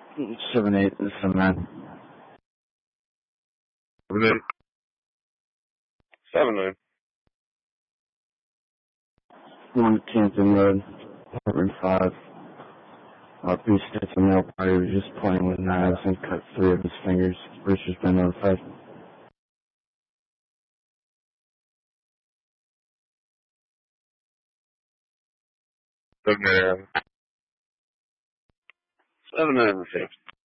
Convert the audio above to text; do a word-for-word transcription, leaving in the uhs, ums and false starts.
Seven eight and seven nine. Seven eight. Seven nine. One Canton Road, apartment five. Uh, Bruce hits a male party who was just playing with knives and cut three of his fingers. Bruce has been notified. Seven nine. Seven nine.